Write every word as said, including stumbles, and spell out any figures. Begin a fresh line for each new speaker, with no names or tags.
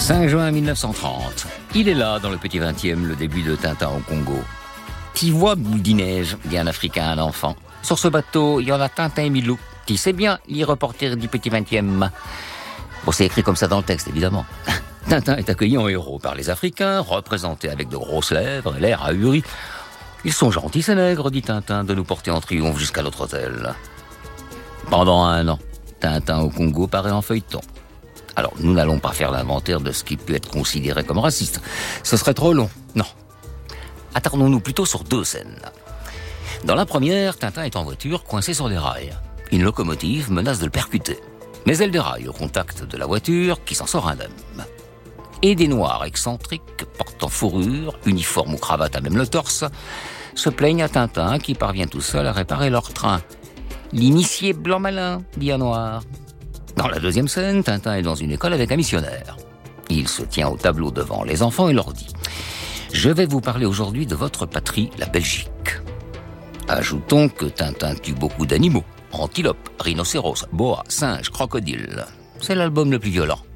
cinq juin mille neuf cent trente. Il est là, dans le petit vingtième, le début de Tintin au Congo. T'y vois, boule de neige, dit un Africain à un enfant. Sur ce bateau, il y en a Tintin et Milou. Tu sais bien, les reporters du petit vingtième. Bon, c'est écrit comme ça dans le texte, évidemment. Tintin est accueilli en héros par les Africains, représentés avec de grosses lèvres et l'air ahuri. Ils sont gentils, ces nègres, dit Tintin, de nous porter en triomphe jusqu'à notre hôtel. Pendant un an, Tintin au Congo paraît en feuilleton. Alors, nous n'allons pas faire l'inventaire de ce qui peut être considéré comme raciste. Ce serait trop long. Non. Attardons-nous plutôt sur deux scènes. Dans la première, Tintin est en voiture, coincé sur des rails. Une locomotive menace de le percuter. Mais elle déraille au contact de la voiture, qui s'en sort indemne. Et des noirs excentriques, portant fourrure, uniforme ou cravate à même le torse, se plaignent à Tintin, qui parvient tout seul à réparer leur train. L'initié blanc malin, dit un noir. Dans la deuxième scène, Tintin est dans une école avec un missionnaire. Il se tient au tableau devant les enfants et leur dit « Je vais vous parler aujourd'hui de votre patrie, la Belgique. » Ajoutons que Tintin tue beaucoup d'animaux. Antilope, rhinocéros, boa, singe, crocodile. C'est l'album le plus violent.